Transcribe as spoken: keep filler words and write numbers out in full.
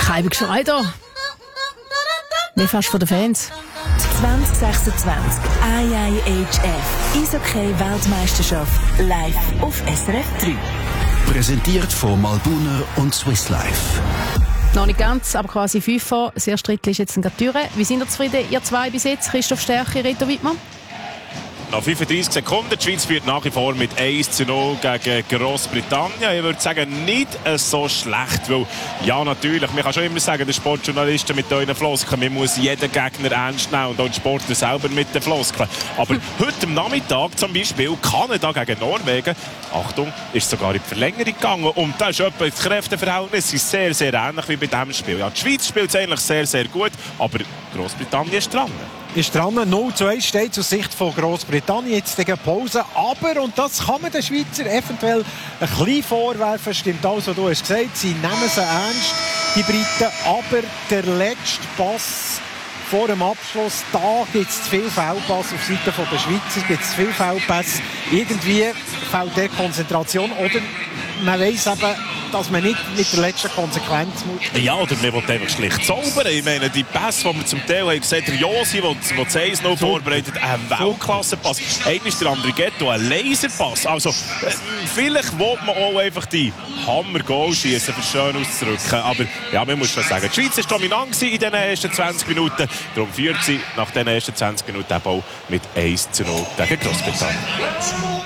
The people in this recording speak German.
Kein Geschrei da. Wie fast von den Fans. zwanzig sechsundzwanzig I I H F Eishockey-Weltmeisterschaft live auf S R F drei. Präsentiert von Malbuner und Swiss Life. Noch nicht ganz, aber quasi FIFA. Das erste Drittel ist jetzt in Gatüre. Wie sind ihr zufrieden, ihr zwei bis jetzt? Christoph Stärke, Reto Wittmann? Nach fünfunddreissig Sekunden. Die Schweiz führt nach wie vor mit eins zu null gegen Grossbritannien. Ich würde sagen, nicht so schlecht. Weil, ja, natürlich, man kann schon immer sagen, der Sportjournalisten mit euren Floskeln, man muss jeden Gegner ernst nehmen und auch die Sportler selber mit den Floskeln. Aber heute am Nachmittag zum Beispiel Kanada gegen Norwegen. Achtung, ist sogar in die Verlängerung gegangen. Und da ist etwa das Kräfteverhältnis ist sehr, sehr ähnlich wie bei diesem Spiel. Ja, die Schweiz spielt es eigentlich sehr, sehr gut, aber Grossbritannien ist dran. Ist dran, null zu eins steht aus Sicht von Grossbritannien, jetzt gegen Pause. Aber, und das kann man den Schweizer eventuell ein bisschen vorwerfen, stimmt alles, was du hast gesagt, sie nehmen sie ernst, die Briten, aber der letzte Pass vor dem Abschluss, da gibt es zu viel Fehlpass auf Seite der Schweizer, gibt es zu viel Fehlpass. Irgendwie fehlt der Konzentration oder man weiss eben, dass man nicht mit der letzten Konsequenz muss. Ja, oder man will einfach schlicht zaubern. Ich meine, die Pässe, die wir zum Teil haben gesehen, der Josi, der das eins null vorbereitet, ein Weltklassepass. Einer ist der Andrighetto, ein Laserpass. Also, äh, vielleicht will man auch einfach die Hammer-Goal schießen, um schön auszudrücken. Aber ja, man muss schon sagen, die Schweiz war dominant in den ersten zwanzig Minuten. Darum führt sie nach den ersten zwanzig Minuten auch mit eins zu null gegen Grossbritannien.